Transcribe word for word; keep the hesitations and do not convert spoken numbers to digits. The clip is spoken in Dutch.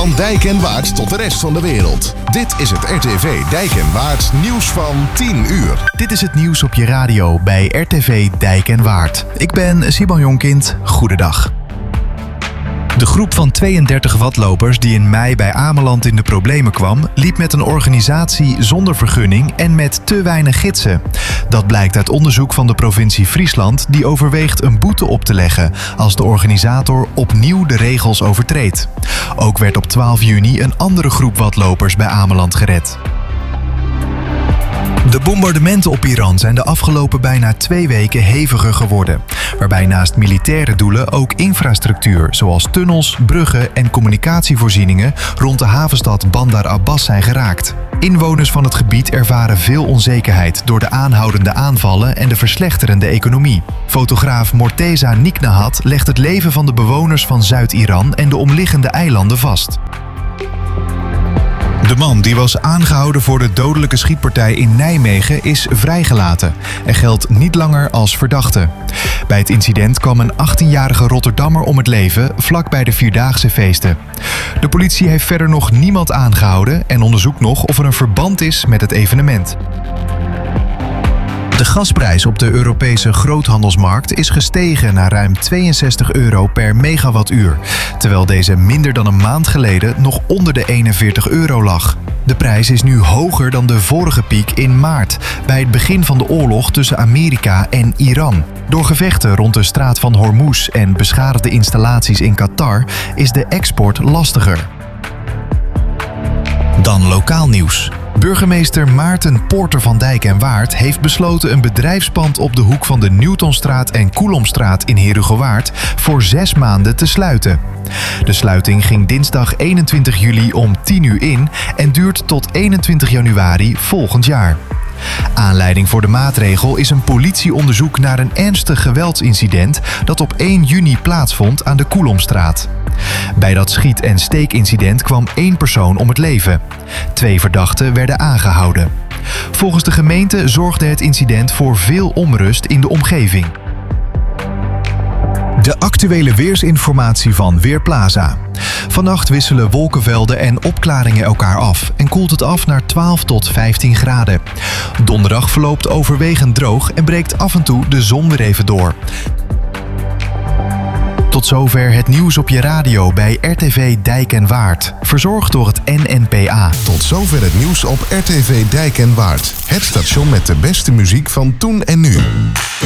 Van Dijk en Waard tot de rest van de wereld. Dit is het R T V Dijk en Waard nieuws van tien uur. Dit is het nieuws op je radio bij R T V Dijk en Waard. Ik ben Simon Jonkind. Goedendag. De groep van tweeëndertig watlopers die in mei bij Ameland in de problemen kwam, liep met een organisatie zonder vergunning en met te weinig gidsen. Dat blijkt uit onderzoek van de provincie Friesland, die overweegt een boete op te leggen als de organisator opnieuw de regels overtreedt. Ook werd op twaalf juni een andere groep watlopers bij Ameland gered. De bombardementen op Iran zijn de afgelopen bijna twee weken heviger geworden, waarbij naast militaire doelen ook infrastructuur zoals tunnels, bruggen en communicatievoorzieningen rond de havenstad Bandar Abbas zijn geraakt. Inwoners van het gebied ervaren veel onzekerheid door de aanhoudende aanvallen en de verslechterende economie. Fotograaf Morteza Niknahat legt het leven van de bewoners van Zuid-Iran en de omliggende eilanden vast. De man die was aangehouden voor de dodelijke schietpartij in Nijmegen is vrijgelaten en geldt niet langer als verdachte. Bij het incident kwam een achttienjarige Rotterdammer om het leven vlak bij de Vierdaagse feesten. De politie heeft verder nog niemand aangehouden en onderzoekt nog of er een verband is met het evenement. De gasprijs op de Europese groothandelsmarkt is gestegen naar ruim tweeënzestig euro per megawattuur, terwijl deze minder dan een maand geleden nog onder de eenenveertig euro lag. De prijs is nu hoger dan de vorige piek in maart, bij het begin van de oorlog tussen Amerika en Iran. Door gevechten rond de straat van Hormuz en beschadigde installaties in Qatar is de export lastiger. Dan lokaal nieuws. Burgemeester Maarten Poorter van Dijk en Waard heeft besloten een bedrijfspand op de hoek van de Newtonstraat en Coulomstraat in Herugewaard voor zes maanden te sluiten. De sluiting ging dinsdag eenentwintig juli om tien uur in en duurt tot eenentwintig januari volgend jaar. Aanleiding voor de maatregel is een politieonderzoek naar een ernstig geweldsincident dat op één juni plaatsvond aan de Coulomstraat. Bij dat schiet- en steekincident kwam één persoon om het leven. Twee verdachten werden aangehouden. Volgens de gemeente zorgde het incident voor veel onrust in de omgeving. De actuele weersinformatie van Weerplaza. Vannacht wisselen wolkenvelden en opklaringen elkaar af en koelt het af naar twaalf tot vijftien graden. Donderdag verloopt overwegend droog en breekt af en toe de zon weer even door. Tot zover het nieuws op je radio bij R T V Dijk en Waard. Verzorgd door het N N P A. Tot zover het nieuws op R T V Dijk en Waard. Het station met de beste muziek van toen en nu.